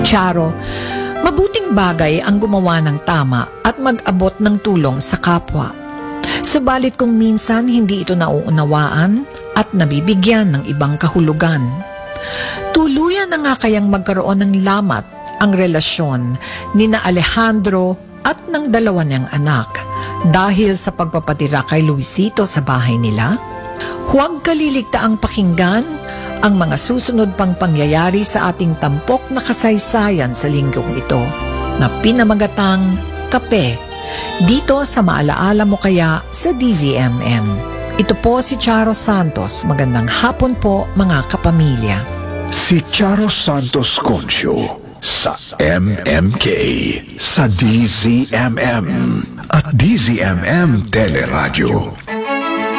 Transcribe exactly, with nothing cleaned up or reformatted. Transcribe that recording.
Charo, mabuting bagay ang gumawa ng tama at mag-abot ng tulong sa kapwa. Subalit kung minsan hindi ito nauunawaan at nabibigyan ng ibang kahulugan. Tuluyan na nga kayang magkaroon ng lamat ang relasyon ni na Alejandro at ng dalawa niyang anak dahil sa pagpapatira kay Luisito sa bahay nila? Huwag kaliligtaang pakinggan ang mga susunod pang pangyayari sa ating tampok na kasaysayan sa linggong ito na pinamagatang Kape, dito sa Maalaala Mo Kaya sa D Z M M. Ito po si Charo Santos. Magandang hapon po mga kapamilya. Si Charo Santos Concio sa M M K, sa D Z M M at D Z M M Teleradio.